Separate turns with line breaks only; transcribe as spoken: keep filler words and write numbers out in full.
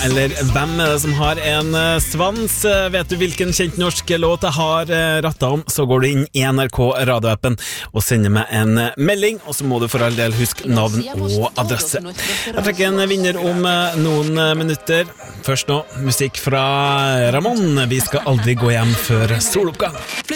eller hvem er det som har en eh, svans? Eh, Vet du hvilken kjent norsk låt jeg har eh, rattet om, så går du inn i N R K radioappen og sender meg en eh, melding, og så må du for all del huske navn og adresse. Jeg trekker en vinner om eh, noen eh, minutter. Først nå, musikk fra Ramón. Vi skal aldri gå hjem før soloppgang.